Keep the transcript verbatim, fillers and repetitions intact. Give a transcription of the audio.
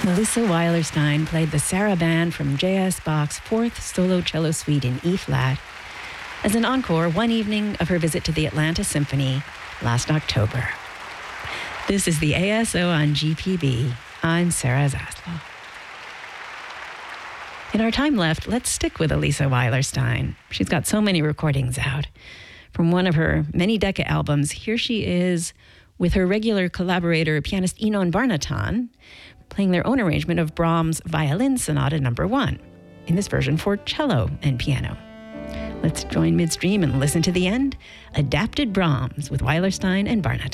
Melissa Weilerstein played the Sarabande from J S Bach's Fourth Solo Cello Suite in E-flat as an encore one evening of her visit to the Atlanta Symphony last October. This is the A S O on G P B. I'm Sarah Zaslow. In our time left, let's stick with Elisa Weilerstein. She's got so many recordings out. From one of her many Decca albums, here she is with her regular collaborator, pianist Inon Barnatan, playing their own arrangement of Brahms' Violin Sonata Number One, in this version for cello and piano. Let's join midstream and listen to the end. Adapted Brahms with Weilerstein and Barnatan.